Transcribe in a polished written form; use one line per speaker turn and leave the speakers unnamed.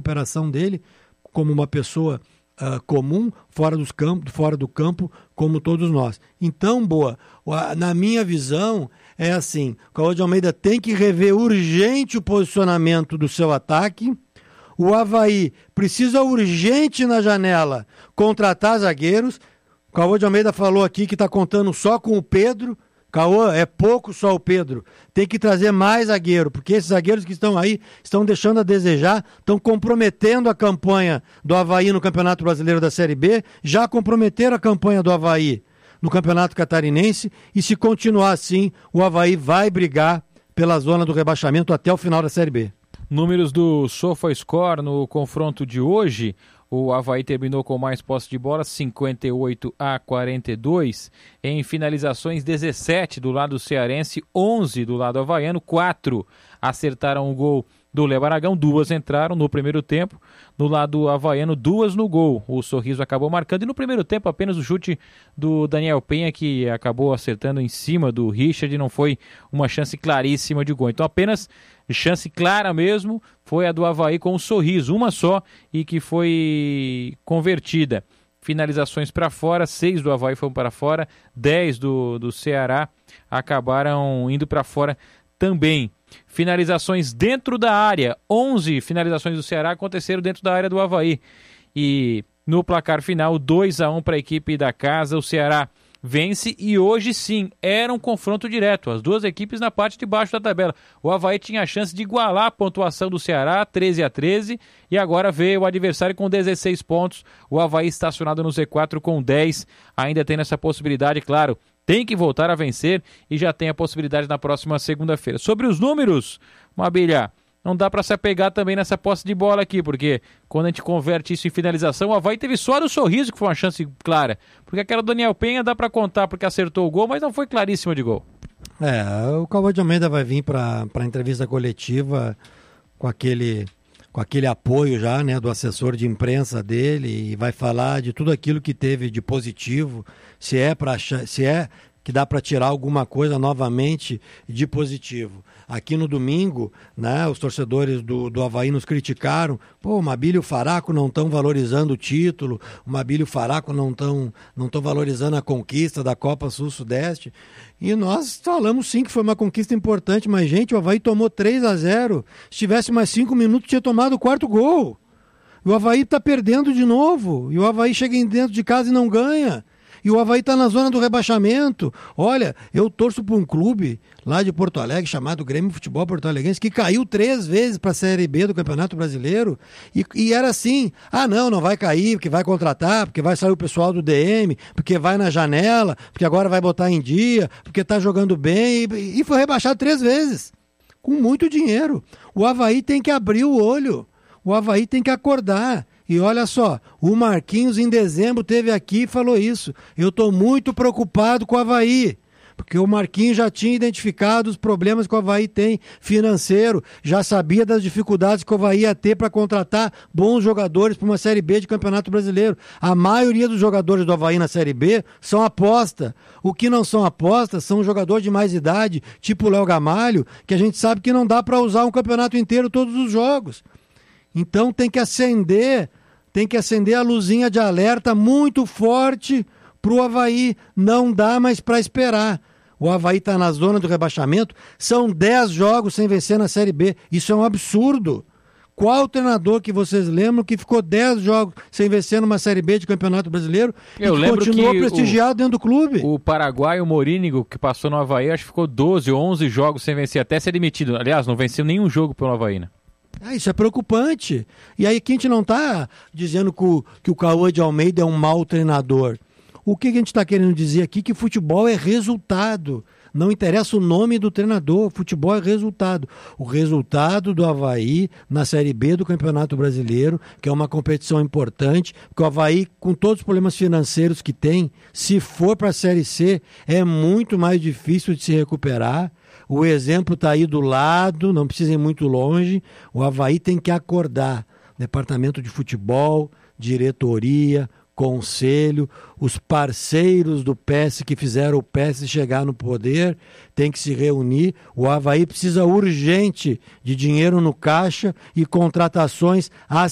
recuperação dele como uma pessoa comum, fora do campo, como todos nós. Então, na minha visão, é assim, o Cauã de Almeida tem que rever urgente o posicionamento do seu ataque. O Avaí precisa urgente na janela contratar zagueiros. O Cauã de Almeida falou aqui que está contando só com o Pedro. Cauã, é pouco só o Pedro. Tem que trazer mais zagueiro, porque esses zagueiros que estão aí estão deixando a desejar, estão comprometendo a campanha do Avaí no Campeonato Brasileiro da Série B, já comprometeram a campanha do Avaí no Campeonato Catarinense, e se continuar assim, o Avaí vai brigar pela zona do rebaixamento até o final da Série B.
Números do SofaScore no confronto de hoje. O Avaí terminou com mais posse de bola, 58-42. Em finalizações, 17 do lado cearense, 11 do lado havaiano, 4 acertaram o gol do Léo Aragão, 2 entraram no primeiro tempo. No lado havaiano, 2 no gol. O Sorriso acabou marcando. E no primeiro tempo, apenas o chute do Daniel Penha, que acabou acertando em cima do Richard, não foi uma chance claríssima de gol. Então, apenas chance clara mesmo foi a do Avaí com o Sorriso, uma só, e que foi convertida. Finalizações para fora, 6 do Avaí foram para fora, 10 do Ceará acabaram indo para fora também. Finalizações dentro da área, 11 finalizações do Ceará aconteceram dentro da área do Avaí. E no placar final, 2-1 para a equipe da casa, o Ceará vence, e hoje sim, era um confronto direto, as duas equipes na parte de baixo da tabela. O Avaí tinha a chance de igualar a pontuação do Ceará, 13-13, e agora veio o adversário com 16 pontos, o Avaí estacionado no Z4 com 10, ainda tem essa possibilidade, claro, tem que voltar a vencer e já tem a possibilidade na próxima segunda-feira. Sobre os números, Mabilha, não dá para se apegar também nessa posse de bola aqui, porque quando a gente converte isso em finalização, o Avaí teve só do Sorriso, que foi uma chance clara. Porque aquela do Daniel Penha dá para contar porque acertou o gol, mas não foi claríssima de gol.
O Cauã de Almeida vai vir para a entrevista coletiva com aquele apoio já, né, do assessor de imprensa dele, e vai falar de tudo aquilo que teve de positivo, se é que dá para tirar alguma coisa novamente de positivo. Aqui no domingo, né, os torcedores do Avaí nos criticaram. O Mabílio e o Faraco não estão valorizando o título, o Mabílio e o Faraco não estão valorizando a conquista da Copa Sul-Sudeste. E nós falamos sim que foi uma conquista importante, mas, gente, o Avaí tomou 3-0. Se tivesse mais 5 minutos, tinha tomado o 4º gol. E o Avaí está perdendo de novo. E o Avaí chega dentro de casa e não ganha. E o Avaí está na zona do rebaixamento. Olha, eu torço para um clube lá de Porto Alegre, chamado Grêmio Futebol Porto Alegrense, que caiu 3 vezes para a Série B do Campeonato Brasileiro. E era assim, não vai cair, porque vai contratar, porque vai sair o pessoal do DM, porque vai na janela, porque agora vai botar em dia, porque está jogando bem, e foi rebaixado 3 vezes, com muito dinheiro. O Avaí tem que abrir o olho, o Avaí tem que acordar. E olha só, o Marquinhos em dezembro teve aqui e falou isso. Eu estou muito preocupado com o Avaí, porque o Marquinhos já tinha identificado os problemas que o Avaí tem financeiro, já sabia das dificuldades que o Avaí ia ter para contratar bons jogadores para uma Série B de Campeonato Brasileiro. A maioria dos jogadores do Avaí na Série B são aposta. O que não são apostas são jogadores de mais idade, tipo o Léo Gamalho, que a gente sabe que não dá para usar um campeonato inteiro todos os jogos. Então tem que acender a luzinha de alerta muito forte para o Avaí. Não dá mais para esperar. O Avaí está na zona do rebaixamento, são 10 jogos sem vencer na Série B. Isso é um absurdo. Qual treinador que vocês lembram que ficou 10 jogos sem vencer numa Série B de Campeonato Brasileiro e continuou prestigiado dentro do clube? O
paraguaio Morínigo, que passou no Avaí, acho que ficou 12 ou 11 jogos sem vencer, até ser demitido. Aliás, não venceu nenhum jogo pelo Avaí, né?
Isso é preocupante. E aí que a gente não está dizendo que o Cauã de Almeida é um mau treinador. O que a gente está querendo dizer aqui é que futebol é resultado. Não interessa o nome do treinador, futebol é resultado. O resultado do Avaí na Série B do Campeonato Brasileiro, que é uma competição importante, porque o Avaí, com todos os problemas financeiros que tem, se for para a Série C, é muito mais difícil de se recuperar. O exemplo está aí do lado, não precisa ir muito longe. O Avaí tem que acordar. Departamento de futebol, diretoria, conselho, os parceiros do PS que fizeram o PS chegar no poder, tem que se reunir. O Avaí precisa urgente de dinheiro no caixa e contratações